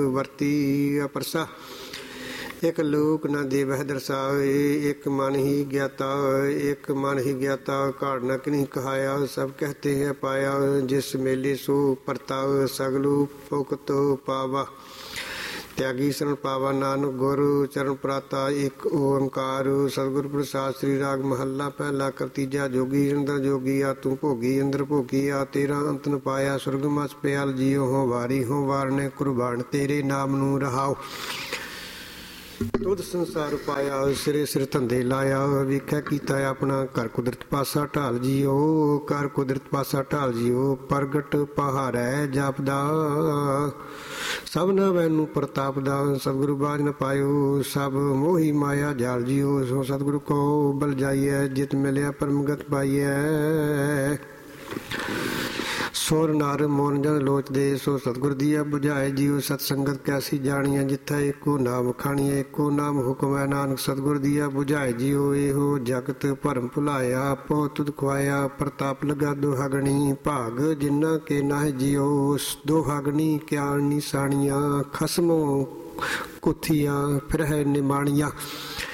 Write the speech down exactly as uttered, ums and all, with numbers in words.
ਵਰਤੀ ਅਪਰਸਾ। ਇੱਕ ਲੋਕ ਨਾ ਦੇਵਹਿ ਦਰਸਾਵੇ, ਇੱਕ ਮਨ ਹੀ ਗਿਆਤਾ। ਇੱਕ ਮਨ ਹੀ ਗਿਆਤਾ ਘਾੜ ਨ ਕਿਨੀ ਕਹਾਇਆ। ਸਭ ਕਹਤੇ ਹੈ ਪਾਇਆ, ਜਿਸ ਮੇਲੇ ਸੋ ਪਰਤਾਵ। ਸਗਲੂ ਭੁਗਤ ਪਾਵਾ, ਤਿਆਗੀ ਸ਼ਰਨ ਪਾਵਾ। ਨਾਨਕ ਗੁਰੂ ਚਰਨ ਪ੍ਰਾਤਾ, ਇੱਕ ਓੰਕਾਰ। ਸਤਿਗੁਰ ਪ੍ਰਸਾਦ। ਸ੍ਰੀ ਰਾਗ ਮਹੱਲਾ ਪਹਿਲਾ। ਕਰਤੀਜਾ ਜੋਗੀ ਅੰਦਰ ਜੋਗੀ ਆ, ਤੂੰ ਭੋਗੀ ਅੰਦਰ ਭੋਗੀ ਆ। ਤੇਰਾ ਅੰਤ ਨ ਪਾਇਆ, ਸੁਰਗ ਮਸ ਪਿਆਲ ਜੀਓ ਹੋ ਵਾਰੀ ਹੋ ਵਾਰਨੇ ਕੁਰਬਾਨ। ਤੇਰੇ ਨਾਮ ਨੂੰ ਰਹਾਓ, ਤੁਧ ਸੰਸਾਰ ਪਾਇਆ। ਸਿਰੇ ਸਿਰ ਧੰਦੇ ਲਾਇਆ, ਵੇਖਿਆ ਕੀਤਾ ਆਪਣਾ। ਘਰ ਕੁਦਰਤ ਪਾਸਾ ਢਾਲ ਜੀਓ, ਘਰ ਕੁਦਰਤ ਪਾਸਾ ਢਾਲ ਜੀਓ। ਪ੍ਰਗਟ ਪਹਾੜੈ ਜਾਪਦਾ, ਸਭਨਾ ਵੈਨੂੰ ਪ੍ਰਤਾਪ ਦਾ। ਸਤਿਗੁਰੂ ਬਾਝ ਨ ਪਾਇਓ, ਸਭ ਮੋਹੀ ਮਾਇਆ ਜਾਲ ਜੀਓ। ਸੋ ਸਤਿਗੁਰੂ ਕੋ ਬਲ ਜਾਈਐ, ਜਿਤ ਮਿਲਿਆ ਪਰਮਗਤ ਪਾਈਐ। ਸੁਰ ਨਰ ਮੋਨ ਜਨ ਲੋਚਦੇ, ਸੋ ਸਤਿਗੁਰ ਦੀਆ ਬੁਝਾਏ ਜੀਓ। ਸਤ ਸੰਗਤ ਕੈਸੀ ਜਾਣੀਐ, ਜਿੱਥੈ ਇੱਕੋ ਨਾਮ ਖਾਣੀਐ। ਇੱਕੋ ਨਾਮ ਹੁਕਮ ਹੈ, ਨਾਨਕ ਸਤਿਗੁਰ ਦੀਆ ਬੁਝਾਏ ਜੀਓ। ਇਹੋ ਜਗਤ ਭਰਮ ਭੁਲਾਇਆ, ਆਪੋ ਤੁਧ ਖੁਆਇਆ। ਪ੍ਰਤਾਪ ਲਗਾ ਦੁਹਾਗਣੀ, ਭਾਗ ਜਿਨ੍ਹਾਂ ਕੇ ਨਾਹਿ ਜੀਓ। ਦੁਹਾਗਣੀ ਕਿਆ ਨਿਸ਼ਾਨੀਆਂ, ਖਸਮੋ ਕੁੱਥੀਆਂ ਫਿਰ ਹੈ ਨਿਮਾਣੀਆਂ।